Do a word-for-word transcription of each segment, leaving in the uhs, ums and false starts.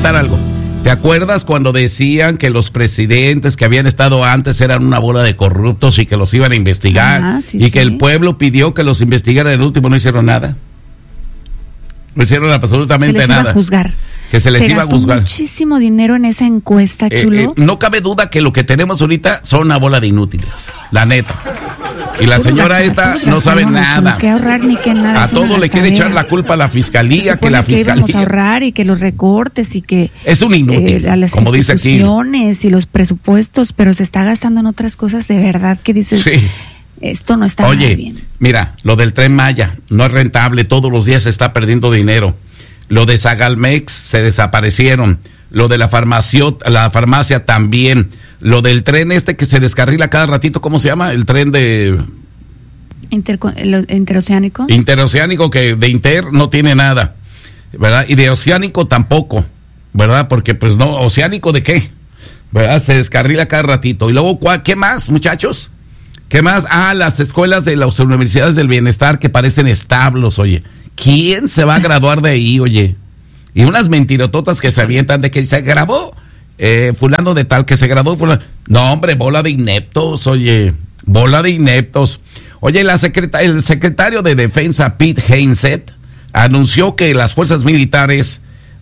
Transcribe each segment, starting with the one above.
contar algo. ¿Te acuerdas cuando decían que los presidentes que habían estado antes eran una bola de corruptos y que los iban a investigar? Ah, sí, y sí. que el pueblo pidió que los investigaran, el último no hicieron nada. No hicieron absolutamente se les nada. Iba a juzgar. Que se les se iba a juzgar. Muchísimo dinero en esa encuesta, chulo. Eh, eh, no cabe duda que lo que tenemos ahorita son una bola de inútiles, la neta. Y la señora esta no sabe nada. Ni que ahorrar ni que nada. A todo le quiere echar la culpa a la fiscalía, que la fiscalía. Que íbamos a ahorrar y que los recortes y que es un inútil, eh, las como dice aquí. instituciones y los presupuestos, pero se está gastando en otras cosas de verdad que dices. Sí. Esto no está Oye, nada bien. Mira, lo del Tren Maya no es rentable, todos los días se está perdiendo dinero. Lo de Zagalmex se desaparecieron. Lo de la farmacia, la farmacia también. Lo del tren este que se descarrila cada ratito, ¿cómo se llama? El tren de... Interco- lo- interoceánico. Interoceánico, que de Inter no tiene nada, ¿verdad? Y de Oceánico tampoco, ¿verdad? Porque pues no, ¿Oceánico de qué? ¿Verdad? Se descarrila cada ratito. Y luego, ¿qué más, muchachos? ¿Qué más? Ah, las escuelas de las universidades del bienestar que parecen establos, oye. ¿Quién se va a graduar de ahí, oye? Y unas mentirototas que se avientan de que se grabó eh, fulano de tal, que se graduó fulano. No, hombre, bola de ineptos, oye. Bola de ineptos. Oye, la secreta- el secretario de Defensa, Pete Hegseth, anunció que las fuerzas militares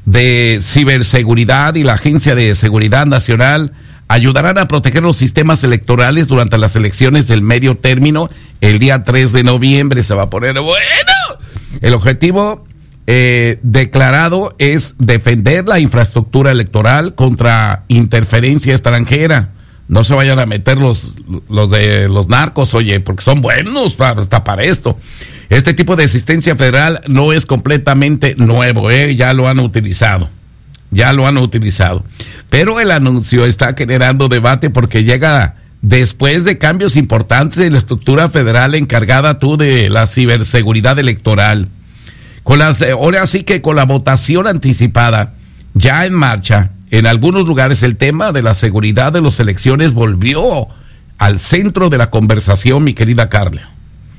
de ciberseguridad y la Agencia de Seguridad Nacional ayudarán a proteger los sistemas electorales durante las elecciones del medio término el día tres de noviembre. Se va a poner bueno. El objetivo eh, declarado es defender la infraestructura electoral contra interferencia extranjera. No se vayan a meter los, los de los narcos, oye, porque son buenos para, hasta para esto. Este tipo de asistencia federal no es completamente nuevo, ¿eh? Ya lo han utilizado. Ya lo han utilizado. Pero el anuncio está generando debate porque llega después de cambios importantes en la estructura federal encargada tú de la ciberseguridad electoral. Con las, ahora sí que con la votación anticipada ya en marcha, en algunos lugares el tema de la seguridad de las elecciones volvió al centro de la conversación, mi querida Carla.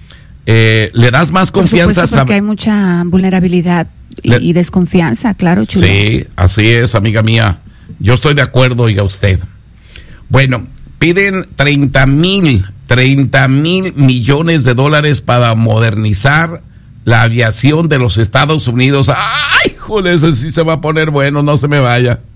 Eh, ¿Le das más confianza? Por supuesto, porque hay mucha vulnerabilidad y, Le... y desconfianza, claro, chulo. Sí, así es, amiga mía. Yo estoy de acuerdo, oiga usted. Bueno, piden treinta mil, treinta mil millones de dólares para modernizar la aviación de los Estados Unidos. ¡Ay, joder! Ese sí se va a poner bueno, no se me vaya.